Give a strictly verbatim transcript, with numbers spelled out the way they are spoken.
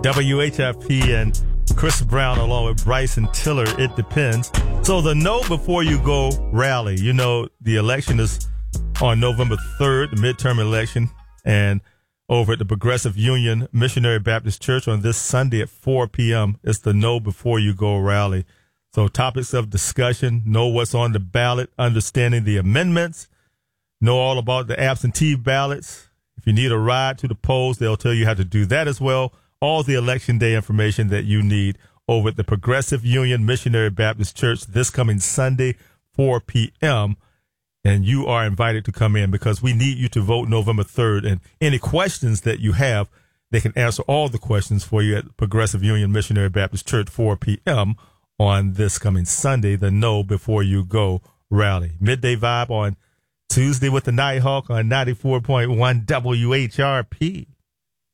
W H I P and Chris Brown along with Bryson Tiller. It depends. So the Know Before You Go rally, you know, the election is on November third, the midterm election, and over at the Progressive Union Missionary Baptist Church on this Sunday at four p.m. It's the Know Before You Go rally. So topics of discussion, know what's on the ballot, understanding the amendments, know all about the absentee ballots. If you need a ride to the polls, they'll tell you how to do that as well. All the election day information that you need over at the Progressive Union Missionary Baptist Church this coming Sunday, four p.m. And you are invited to come in because we need you to vote November third. And any questions that you have, they can answer all the questions for you at Progressive Union Missionary Baptist Church, four p.m. on this coming Sunday, the Know Before You Go rally. Midday Vibe on Tuesday with the Nighthawk on ninety-four point one W H R P.